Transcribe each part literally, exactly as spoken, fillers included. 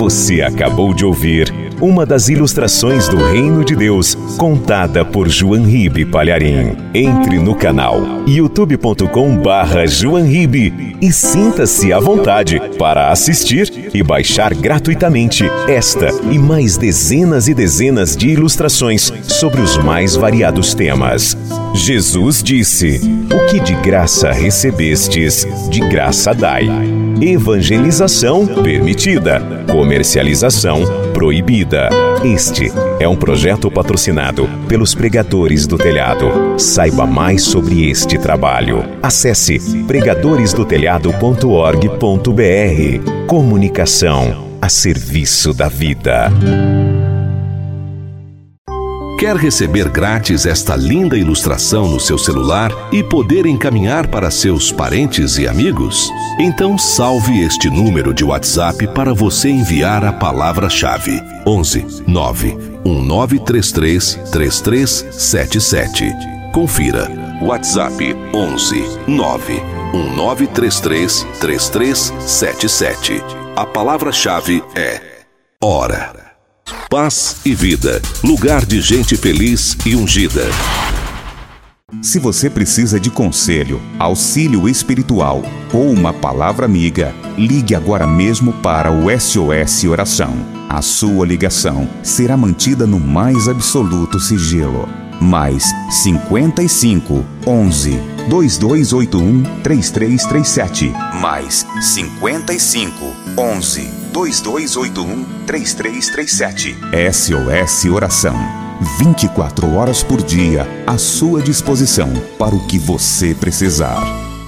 Você acabou de ouvir uma das ilustrações do Reino de Deus, contada por João Ribe Palharim. Entre no canal youtube ponto com barra João Ribe e sinta-se à vontade para assistir e baixar gratuitamente esta e mais dezenas e dezenas de ilustrações sobre os mais variados temas. Jesus disse: "O que de graça recebestes, de graça dai." Evangelização permitida, comercialização proibida. Este é um projeto patrocinado pelos Pregadores do Telhado. Saiba mais sobre este trabalho. Acesse pregadores do telhado ponto org ponto br. Comunicação a serviço da vida. Quer receber grátis esta linda ilustração no seu celular e poder encaminhar para seus parentes e amigos? Então salve este número de WhatsApp para você enviar a palavra-chave: onze nove um nove três três três três sete sete. Confira: WhatsApp onze nove um nove três três três três sete sete. A palavra-chave é hora. Paz e Vida, lugar de gente feliz e ungida. Se você precisa de conselho, auxílio espiritual ou uma palavra amiga, ligue agora mesmo para o S O S Oração. A sua ligação será mantida no mais absoluto sigilo. Mais cinquenta e cinco, onze, dois dois oito um, três três três sete. Mais cinquenta e cinco, onze, dois dois oito um, três três três sete. S O S Oração. vinte e quatro horas por dia à sua disposição para o que você precisar.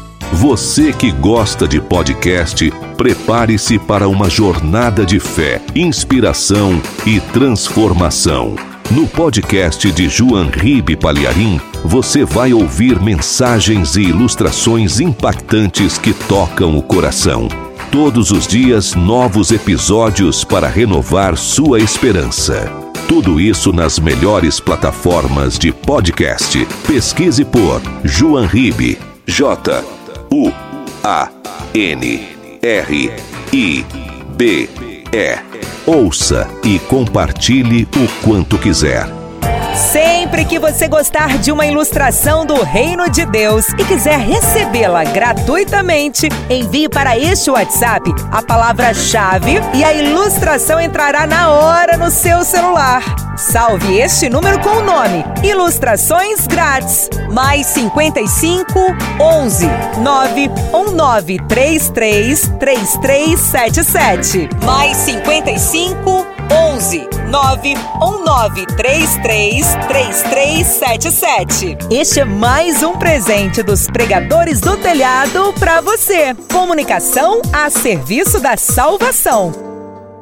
Você que gosta de podcast, prepare-se para uma jornada de fé, inspiração e transformação. No podcast de João Ribe Palharim, você vai ouvir mensagens e ilustrações impactantes que tocam o coração. Todos os dias, novos episódios para renovar sua esperança. Tudo isso nas melhores plataformas de podcast. Pesquise por João Ribe. J U A N R I B E. Ouça e compartilhe o quanto quiser. Sempre que você gostar de uma ilustração do Reino de Deus e quiser recebê-la gratuitamente, envie para este WhatsApp a palavra-chave e a ilustração entrará na hora no seu celular. Salve este número com o nome Ilustrações Grátis. Mais cinquenta e cinco, onze, nove um nove três três três três sete sete. Mais cinquenta e cinco, onze, nove um nove três três três três sete sete. Este é mais um presente dos Pregadores do Telhado para você. Comunicação a serviço da salvação.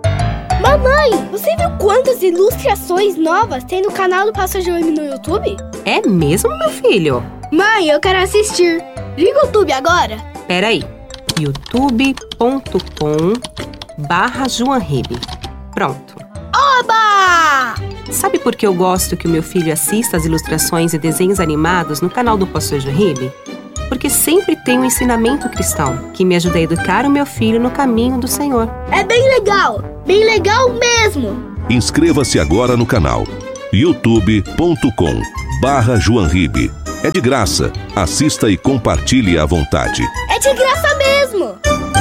Mamãe, você viu quantas ilustrações novas tem no canal do Pastor João no YouTube? É mesmo, meu filho? Mãe, eu quero assistir. Liga o YouTube agora. Peraí. youtube ponto com barra João Ribe. Pronto. Oba! Sabe por que eu gosto que o meu filho assista as ilustrações e desenhos animados no canal do Pastor João Ribe? Porque sempre tem um ensinamento cristão que me ajuda a educar o meu filho no caminho do Senhor. É bem legal, bem legal mesmo. Inscreva-se agora no canal youtube ponto com barra João Ribe. É de graça. Assista e compartilhe à vontade. É de graça mesmo.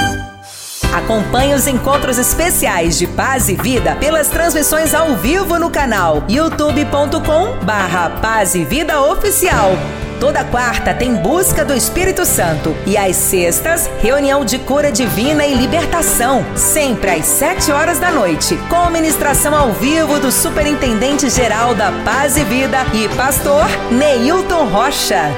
Acompanhe os encontros especiais de Paz e Vida pelas transmissões ao vivo no canal youtube ponto com barra Paz e Vida Oficial. Toda quarta tem Busca do Espírito Santo e às sextas, reunião de cura divina e libertação, sempre às sete horas da noite, com ministração ao vivo do Superintendente Geral da Paz e Vida e pastor Neilton Rocha.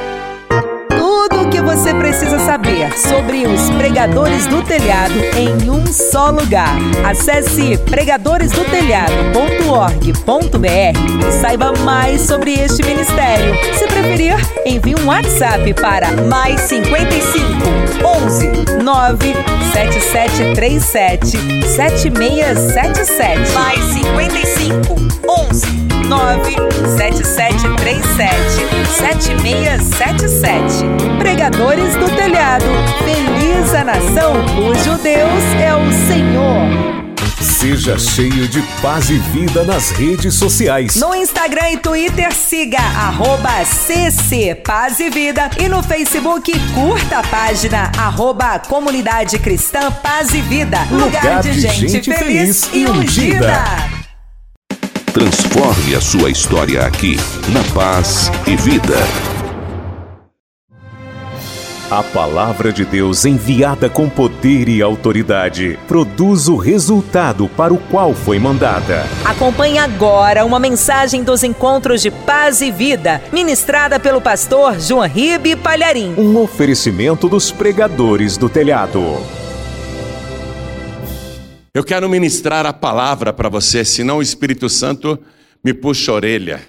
Tudo o que você precisa saber sobre os Pregadores do Telhado em um só lugar. Acesse pregadores do telhado ponto org ponto br e saiba mais sobre este ministério. Se preferir, envie um WhatsApp para mais cinquenta e cinco, onze, nove sete sete três sete sete seis sete sete. Mais cinquenta e cinco, onze, nove sete sete três sete sete seis sete sete. Pregadores do Telhado, feliz a nação cujo Deus é o Senhor. Seja cheio de paz e vida nas redes sociais. No Instagram e Twitter, siga arroba C C Paz e Vida. E no Facebook, curta a página arroba Comunidade Cristã Paz e Vida. Lugar, Lugar de, de gente, gente feliz, feliz e ungida. Transforme a sua história aqui, na Paz e Vida. A palavra de Deus, enviada com poder e autoridade, produz o resultado para o qual foi mandada. Acompanhe agora uma mensagem dos Encontros de Paz e Vida, ministrada pelo pastor João Ribe Palharim. Um oferecimento dos pregadores do telhado. Eu quero ministrar a palavra para você, senão o Espírito Santo me puxa a orelha.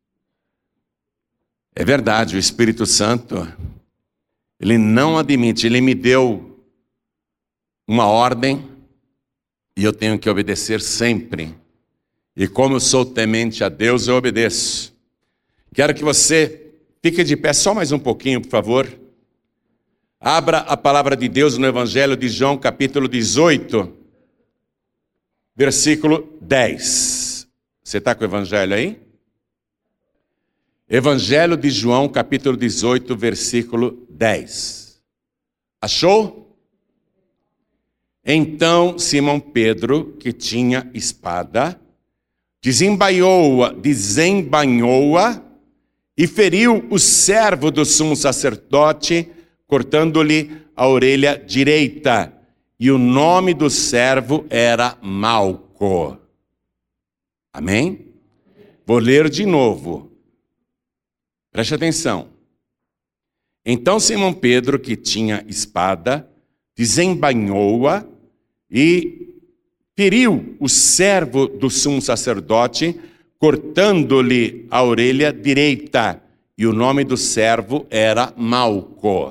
É verdade, o Espírito Santo, ele não admite, ele me deu uma ordem e eu tenho que obedecer sempre. E como eu sou temente a Deus, eu obedeço. Quero que você fique de pé só mais um pouquinho, por favor. Abra a palavra de Deus no Evangelho de João, capítulo dezoito, versículo dez. Você está com o Evangelho aí? Evangelho de João, capítulo dezoito, versículo dez. Achou? Então Simão Pedro, que tinha espada, desembainhou-a, desembainhou-a e feriu o servo do sumo sacerdote, cortando-lhe a orelha direita. E o nome do servo era Malco. Amém? Vou ler de novo. Preste atenção. Então Simão Pedro, que tinha espada, desembainhou-a e feriu o servo do sumo sacerdote, cortando-lhe a orelha direita. E o nome do servo era Malco.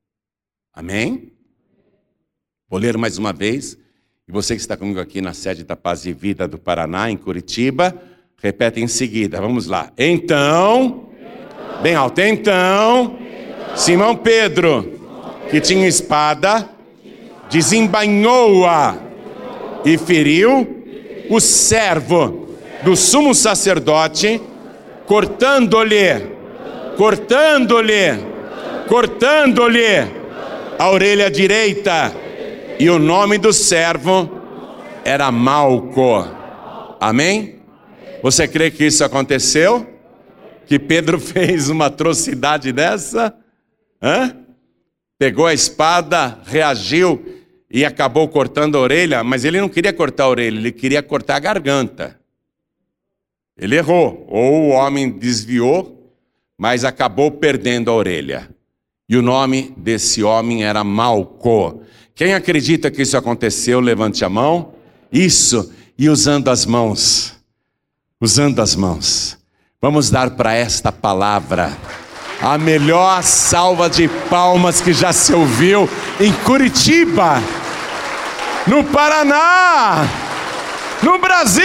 Amém? Vou ler mais uma vez. E você que está comigo aqui na sede da Paz e Vida do Paraná, em Curitiba, repete em seguida. Vamos lá. Então... Bem alto. Então, Simão Pedro, que tinha espada, desembainhou-a e feriu o servo do sumo sacerdote, cortando-lhe, cortando-lhe, cortando-lhe a orelha direita. E o nome do servo era Malco. Amém? Você crê que isso aconteceu? Que Pedro fez uma atrocidade dessa? Hã? Pegou a espada, reagiu e acabou cortando a orelha, mas ele não queria cortar a orelha, ele queria cortar a garganta. Ele errou, ou o homem desviou, mas acabou perdendo a orelha. E o nome desse homem era Malco. Quem acredita que isso aconteceu, levante a mão. Isso, e usando as mãos, usando as mãos. Vamos dar para esta palavra a melhor salva de palmas que já se ouviu em Curitiba, no Paraná, no Brasil,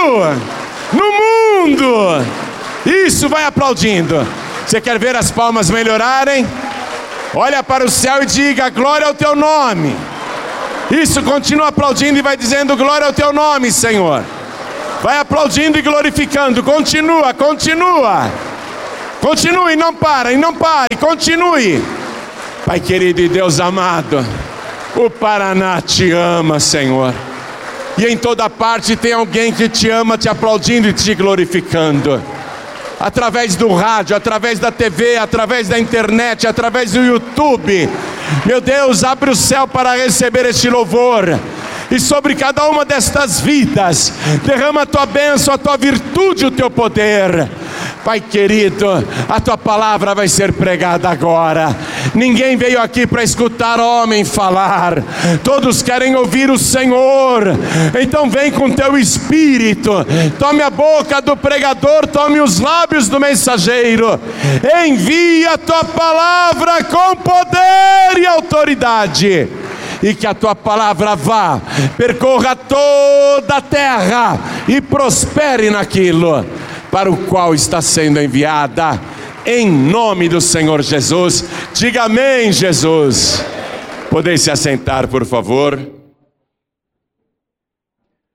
no mundo. Isso, vai aplaudindo. Você quer ver as palmas melhorarem? Olha para o céu e diga: glória ao teu nome. Isso, continua aplaudindo e vai dizendo: glória ao teu nome, Senhor. Vai aplaudindo e glorificando. Continua, continua. Continue, não para, e não pare, continue. Pai querido e Deus amado, o Paraná te ama, Senhor. E em toda parte tem alguém que te ama, te aplaudindo e te glorificando. Através do rádio, através da T V, através da internet, através do YouTube. Meu Deus, abre o céu para receber este louvor. E sobre cada uma destas vidas, derrama a tua bênção, a tua virtude, o teu poder. Pai querido, a tua palavra vai ser pregada agora. Ninguém veio aqui para escutar homem falar. Todos querem ouvir o Senhor. Então vem com teu espírito. Tome a boca do pregador, tome os lábios do mensageiro. Envia a tua palavra com poder e autoridade. E que a tua palavra vá, percorra toda a terra e prospere naquilo para o qual está sendo enviada, em nome do Senhor Jesus. Diga amém, Jesus. Podem se assentar, por favor.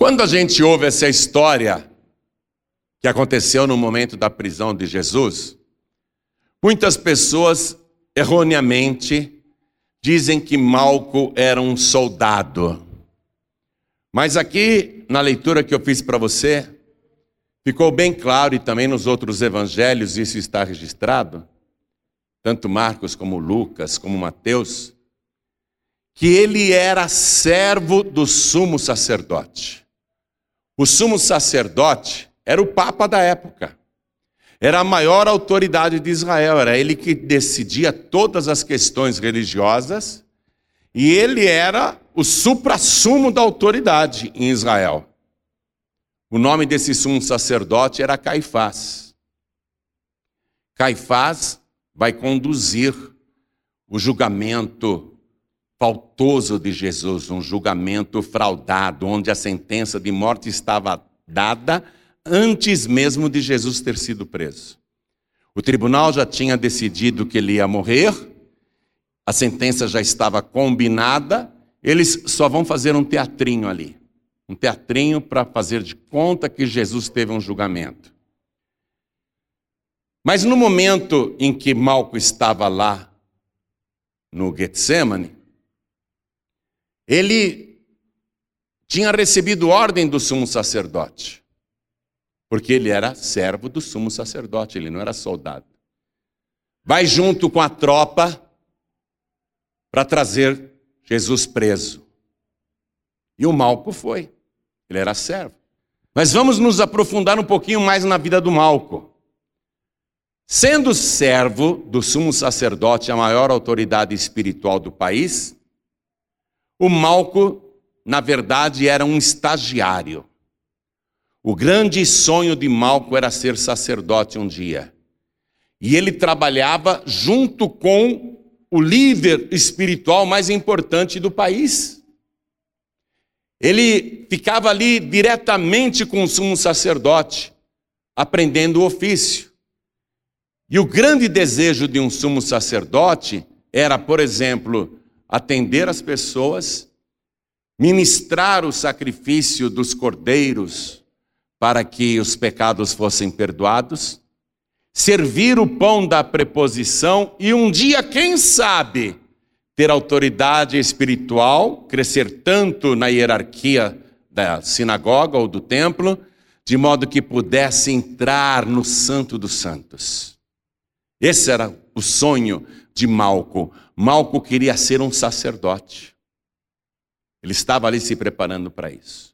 quando a gente ouve essa história que aconteceu no momento da prisão de Jesus, muitas pessoas erroneamente dizem que Malco era um soldado. Mas aqui, na leitura que eu fiz para você, ficou bem claro, e também nos outros evangelhos isso está registrado, tanto Marcos como Lucas, como Mateus, que ele era servo do sumo sacerdote. O sumo sacerdote era o papa da época. Era a maior autoridade de Israel, era ele que decidia todas as questões religiosas, e ele era o suprassumo da autoridade em Israel. O nome desse sumo sacerdote era Caifás. Caifás vai conduzir o julgamento faltoso de Jesus, um julgamento fraudado, onde a sentença de morte estava dada antes mesmo de Jesus ter sido preso. O tribunal já tinha decidido que ele ia morrer, a sentença já estava combinada, eles só vão fazer um teatrinho ali. Um teatrinho para fazer de conta que Jesus teve um julgamento. Mas no momento em que Malco estava lá no Getsemane, ele tinha recebido ordem do sumo sacerdote, porque ele era servo do sumo sacerdote, ele não era soldado. Vai junto com a tropa para trazer Jesus preso. E o Malco foi. Ele era servo. Mas vamos nos aprofundar um pouquinho mais na vida do Malco. Sendo servo do sumo sacerdote, a maior autoridade espiritual do país, o Malco, na verdade, era um estagiário. O grande sonho de Malco era ser sacerdote um dia. E ele trabalhava junto com o líder espiritual mais importante do país. Ele ficava ali diretamente com o sumo sacerdote, aprendendo o ofício. E o grande desejo de um sumo sacerdote era, por exemplo, atender as pessoas, ministrar o sacrifício dos cordeiros para que os pecados fossem perdoados, servir o pão da preposição e um dia, quem sabe, ter autoridade espiritual, crescer tanto na hierarquia da sinagoga ou do templo, de modo que pudesse entrar no Santo dos Santos. Esse era o sonho de Malco. Malco queria ser um sacerdote. Ele estava ali se preparando para isso.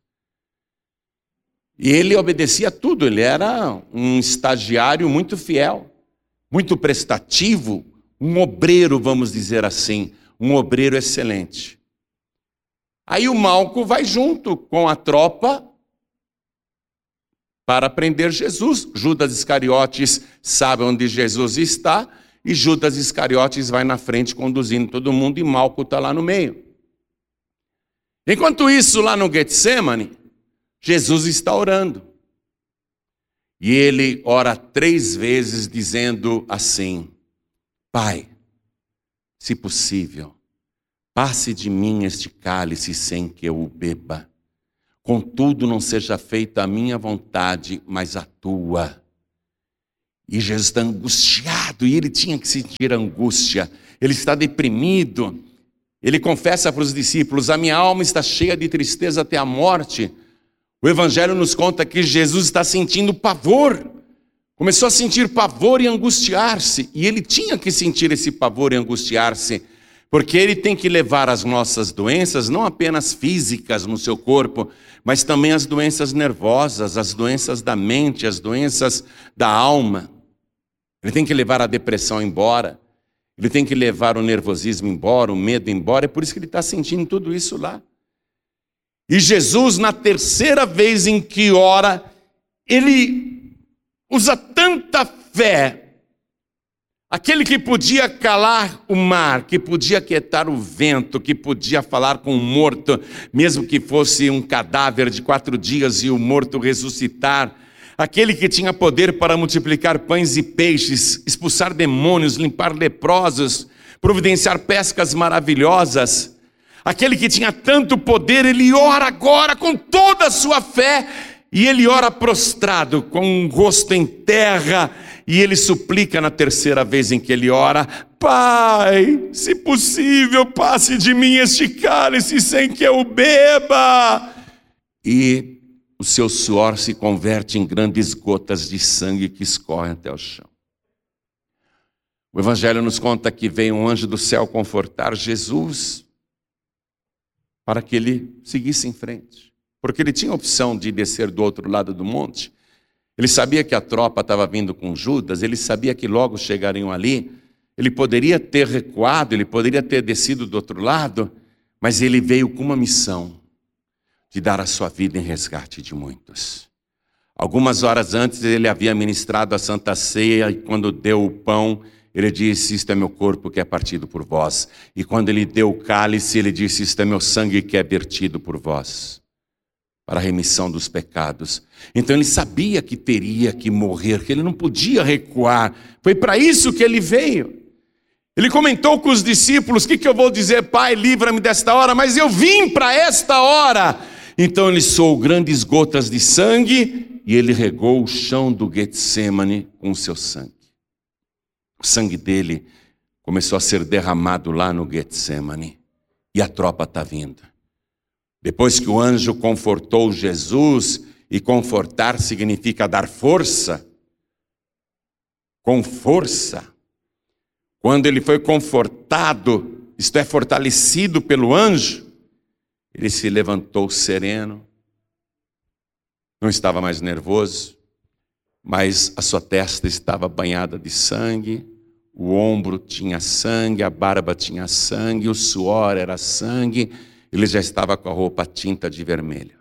E ele obedecia tudo, ele era um estagiário muito fiel, muito prestativo, um obreiro, vamos dizer assim, um obreiro excelente. Aí o Malco vai junto com a tropa para prender Jesus. Judas Iscariotes sabe onde Jesus está, e Judas Iscariotes vai na frente conduzindo todo mundo, e Malco está lá no meio. Enquanto isso, lá no Getsemane, Jesus está orando. E ele ora três vezes dizendo assim: Pai, se possível, passe de mim este cálice sem que eu o beba. Contudo, não seja feita a minha vontade, mas a tua. E Jesus está angustiado, e ele tinha que sentir angústia. Ele está deprimido. Ele confessa para os discípulos: a minha alma está cheia de tristeza até a morte. O Evangelho nos conta que Jesus está sentindo pavor. Começou a sentir pavor e angustiar-se. E ele tinha que sentir esse pavor e angustiar-se, porque ele tem que levar as nossas doenças, não apenas físicas no seu corpo, mas também as doenças nervosas, as doenças da mente, as doenças da alma. Ele tem que levar a depressão embora. Ele tem que levar o nervosismo embora, o medo embora. É por isso que ele está sentindo tudo isso lá. E Jesus, na terceira vez em que ora, ele usa tanta fé. Aquele que podia calar o mar, que podia quietar o vento, que podia falar com o morto, mesmo que fosse um cadáver de quatro dias e o morto ressuscitar. Aquele que tinha poder para multiplicar pães e peixes, expulsar demônios, limpar leprosos, providenciar pescas maravilhosas. aquele que tinha tanto poder, ele ora agora com toda a sua fé, e ele ora prostrado, com o rosto em terra, e ele suplica na terceira vez em que ele ora: Pai, se possível, passe de mim este cálice sem que eu beba. E o seu suor se converte em grandes gotas de sangue que escorrem até o chão. O Evangelho nos conta que veio um anjo do céu confortar Jesus para que ele seguisse em frente, porque ele tinha a opção de descer do outro lado do monte. Ele sabia que a tropa estava vindo com Judas, ele sabia que logo chegariam ali. Ele poderia ter recuado, ele poderia ter descido do outro lado, mas ele veio com uma missão de dar a sua vida em resgate de muitos. Algumas horas antes ele havia ministrado a Santa Ceia, e quando deu o pão, ele disse: isto é meu corpo que é partido por vós. E quando ele deu o cálice, ele disse: isto é meu sangue que é vertido por vós, para a remissão dos pecados. Então ele sabia que teria que morrer, que ele não podia recuar. Foi para isso que ele veio. Ele comentou com os discípulos: o que, que eu vou dizer? Pai, livra-me desta hora, mas eu vim para esta hora. Então ele soou grandes gotas de sangue, e ele regou o chão do Getsemane com o seu sangue. O sangue dele começou a ser derramado lá no Getsemane, e a tropa está vindo. Depois que o anjo confortou Jesus, e confortar significa dar força, com força. Quando ele foi confortado, isto é, fortalecido pelo anjo, ele se levantou sereno, não estava mais nervoso, mas a sua testa estava banhada de sangue, o ombro tinha sangue, a barba tinha sangue, o suor era sangue, ele já estava com a roupa tinta de vermelho.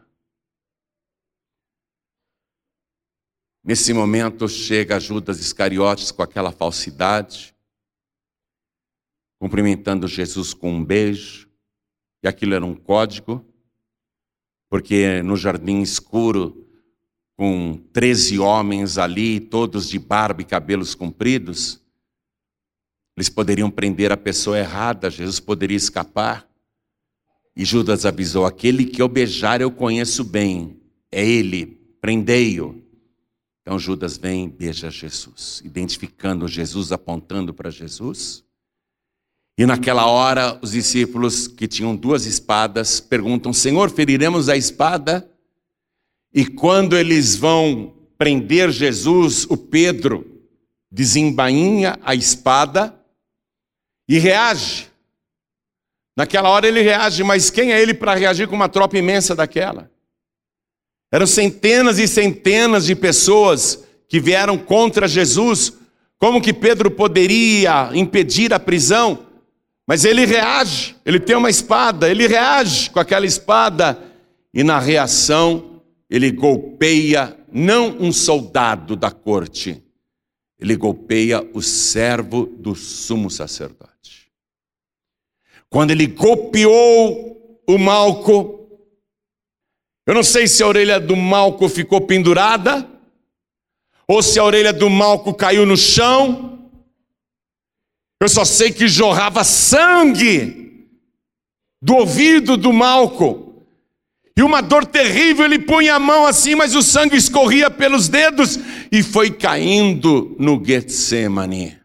Nesse momento chega Judas Iscariotes com aquela falsidade, cumprimentando Jesus com um beijo, e aquilo era um código, porque no jardim escuro, com treze homens ali, todos de barba e cabelos compridos, eles poderiam prender a pessoa errada, Jesus poderia escapar. E Judas avisou: aquele que eu beijar eu conheço bem, é ele, prendei-o. Então Judas vem e beija Jesus, identificando Jesus, apontando para Jesus. E naquela hora os discípulos, que tinham duas espadas, perguntam: Senhor, feriremos a espada? E quando eles vão prender Jesus, o Pedro desembainha a espada e reage. Naquela hora ele reage, mas quem é ele para reagir com uma tropa imensa daquela? Eram centenas e centenas de pessoas que vieram contra Jesus. Como que Pedro poderia impedir a prisão? Mas ele reage, ele tem uma espada, ele reage com aquela espada, e na reação ele golpeia não um soldado da corte, ele golpeia o servo do sumo sacerdote. Quando ele golpeou o Malco, eu não sei se a orelha do Malco ficou pendurada, ou se a orelha do Malco caiu no chão. Eu só sei que jorrava sangue do ouvido do Malco. E uma dor terrível, ele punha a mão assim, mas o sangue escorria pelos dedos e foi caindo no Getsemane.